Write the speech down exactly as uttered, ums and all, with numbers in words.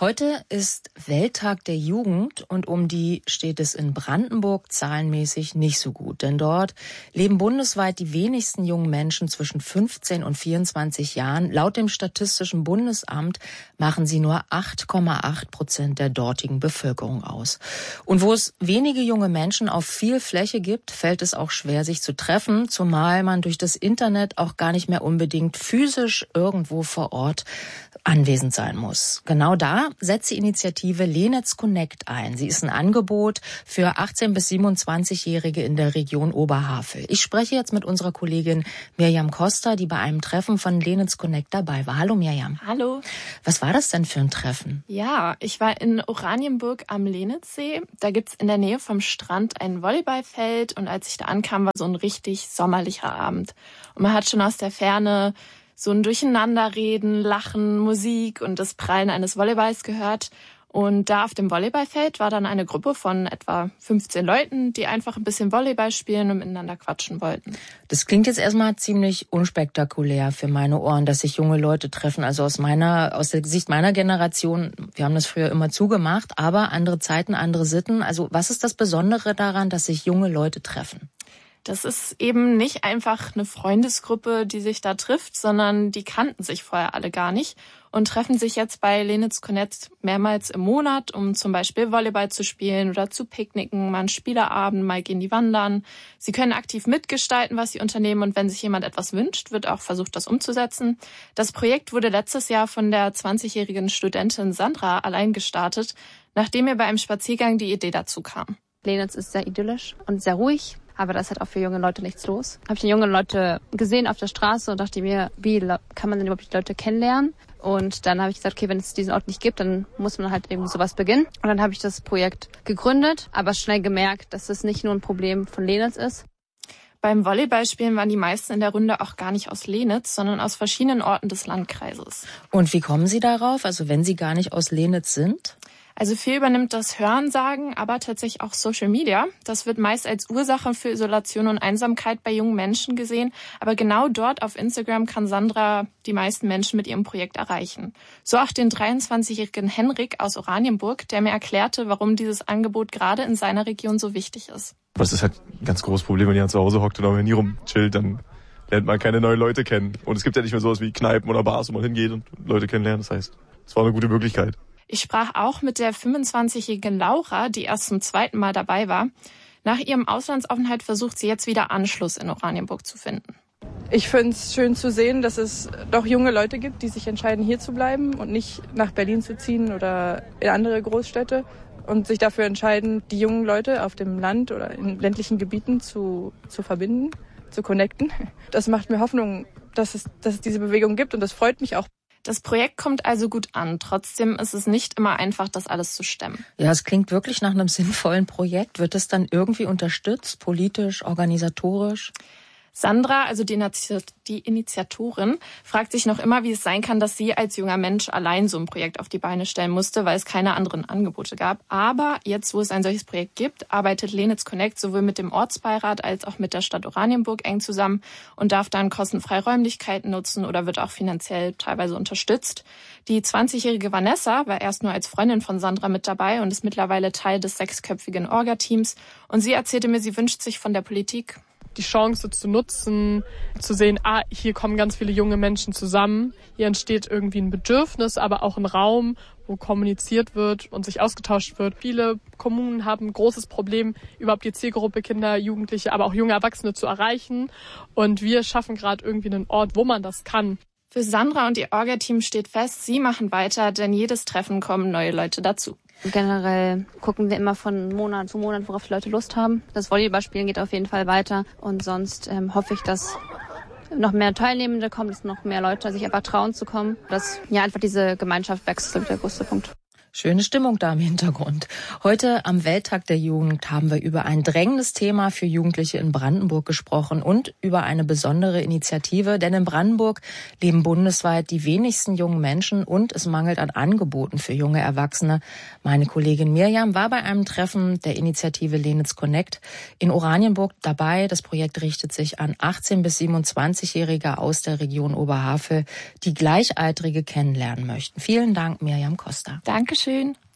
Heute ist Welttag der Jugend und um die steht es in Brandenburg zahlenmäßig nicht so gut. Denn dort leben bundesweit die wenigsten jungen Menschen zwischen fünfzehn und vierundzwanzig Jahren. Laut dem Statistischen Bundesamt machen sie nur acht Komma acht Prozent der dortigen Bevölkerung aus. Und wo es wenige junge Menschen auf viel Fläche gibt, fällt es auch schwer, sich zu treffen, zumal man durch das Internet auch gar nicht mehr unbedingt physisch irgendwo vor Ort anwesend sein muss. Genau da setzt die Initiative Lenetz Connect ein. Sie ist ein Angebot für achtzehn- bis siebenundzwanzigjährige in der Region Oberhavel. Ich spreche jetzt mit unserer Kollegin Mirjam Costa, die bei einem Treffen von Lenetz Connect dabei war. Hallo Mirjam. Hallo. Was war das denn für ein Treffen? Ja, ich war in Oranienburg am Lenitzsee. Da gibt's in der Nähe vom Strand ein Volleyballfeld und als ich da ankam, war so ein richtig sommerlicher Abend. Und man hat schon aus der Ferne so ein Durcheinanderreden, Lachen, Musik und das Prallen eines Volleyballs gehört. Und da auf dem Volleyballfeld war dann eine Gruppe von etwa fünfzehn Leuten, die einfach ein bisschen Volleyball spielen und miteinander quatschen wollten. Das klingt jetzt erstmal ziemlich unspektakulär für meine Ohren, dass sich junge Leute treffen. Also aus meiner, aus der Sicht meiner Generation, wir haben das früher immer zugemacht, aber andere Zeiten, andere Sitten. Also was ist das Besondere daran, dass sich junge Leute treffen? Das ist eben nicht einfach eine Freundesgruppe, die sich da trifft, sondern die kannten sich vorher alle gar nicht und treffen sich jetzt bei Lenetz Connect mehrmals im Monat, um zum Beispiel Volleyball zu spielen oder zu picknicken, mal einen Spielerabend, mal gehen die wandern. Sie können aktiv mitgestalten, was sie unternehmen und wenn sich jemand etwas wünscht, wird auch versucht, das umzusetzen. Das Projekt wurde letztes Jahr von der zwanzigjährigen Studentin Sandra allein gestartet, nachdem ihr bei einem Spaziergang die Idee dazu kam. Lenetz ist sehr idyllisch und sehr ruhig. Aber da ist halt auch für junge Leute nichts los. Habe ich die jungen Leute gesehen auf der Straße und dachte mir, wie kann man denn überhaupt die Leute kennenlernen? Und dann habe ich gesagt, okay, wenn es diesen Ort nicht gibt, dann muss man halt irgendwie sowas beginnen. Und dann habe ich das Projekt gegründet, aber schnell gemerkt, dass es nicht nur ein Problem von Lenetz ist. Beim Volleyballspielen waren die meisten in der Runde auch gar nicht aus Lenetz, sondern aus verschiedenen Orten des Landkreises. Und wie kommen Sie darauf, also wenn Sie gar nicht aus Lenetz sind? Also viel übernimmt das Hörensagen, aber tatsächlich auch Social Media. Das wird meist als Ursache für Isolation und Einsamkeit bei jungen Menschen gesehen. Aber genau dort auf Instagram kann Sandra die meisten Menschen mit ihrem Projekt erreichen. So auch den dreiundzwanzigjährigen Henrik aus Oranienburg, der mir erklärte, warum dieses Angebot gerade in seiner Region so wichtig ist. Das ist halt ein ganz großes Problem, wenn ihr zu Hause hockt oder wenn ihr rumchillt, dann lernt man keine neuen Leute kennen. Und es gibt ja nicht mehr sowas wie Kneipen oder Bars, wo man hingeht und Leute kennenlernt. Das heißt, es war eine gute Möglichkeit. Ich sprach auch mit der fünfundzwanzigjährigen Laura, die erst zum zweiten Mal dabei war. Nach ihrem Auslandsaufenthalt versucht sie jetzt wieder Anschluss in Oranienburg zu finden. Ich finde es schön zu sehen, dass es doch junge Leute gibt, die sich entscheiden, hier zu bleiben und nicht nach Berlin zu ziehen oder in andere Großstädte und sich dafür entscheiden, die jungen Leute auf dem Land oder in ländlichen Gebieten zu, zu verbinden, zu connecten. Das macht mir Hoffnung, dass es, dass es diese Bewegung gibt und das freut mich auch. Das Projekt kommt also gut an. Trotzdem ist es nicht immer einfach, das alles zu stemmen. Ja, es klingt wirklich nach einem sinnvollen Projekt. Wird es dann irgendwie unterstützt, politisch, organisatorisch? Sandra, also die Initiatorin, fragt sich noch immer, wie es sein kann, dass sie als junger Mensch allein so ein Projekt auf die Beine stellen musste, weil es keine anderen Angebote gab. Aber jetzt, wo es ein solches Projekt gibt, arbeitet Lenetz Connect sowohl mit dem Ortsbeirat als auch mit der Stadt Oranienburg eng zusammen und darf dann kostenfrei Räumlichkeiten nutzen oder wird auch finanziell teilweise unterstützt. Die zwanzigjährige Vanessa war erst nur als Freundin von Sandra mit dabei und ist mittlerweile Teil des sechsköpfigen Orga-Teams. Und sie erzählte mir, sie wünscht sich von der Politik die Chance zu nutzen, zu sehen, ah, hier kommen ganz viele junge Menschen zusammen. Hier entsteht irgendwie ein Bedürfnis, aber auch ein Raum, wo kommuniziert wird und sich ausgetauscht wird. Viele Kommunen haben ein großes Problem, überhaupt die Zielgruppe Kinder, Jugendliche, aber auch junge Erwachsene zu erreichen. Und wir schaffen gerade irgendwie einen Ort, wo man das kann. Für Sandra und ihr Orga-Team steht fest, sie machen weiter, denn jedes Treffen kommen neue Leute dazu. Generell gucken wir immer von Monat zu Monat, worauf die Leute Lust haben. Das Volleyballspielen geht auf jeden Fall weiter. Und sonst ähm, hoffe ich, dass noch mehr Teilnehmende kommen, dass noch mehr Leute sich einfach trauen zu kommen. Dass ja einfach diese Gemeinschaft wächst, ist der größte Punkt. Schöne Stimmung da im Hintergrund. Heute am Welttag der Jugend haben wir über ein drängendes Thema für Jugendliche in Brandenburg gesprochen und über eine besondere Initiative, denn in Brandenburg leben bundesweit die wenigsten jungen Menschen und es mangelt an Angeboten für junge Erwachsene. Meine Kollegin Mirjam war bei einem Treffen der Initiative Lenitz Connect in Oranienburg dabei. Das Projekt richtet sich an achtzehn- bis siebenundzwanzigjährige aus der Region Oberhavel, die Gleichaltrige kennenlernen möchten. Vielen Dank, Mirjam Costa. Dankeschön.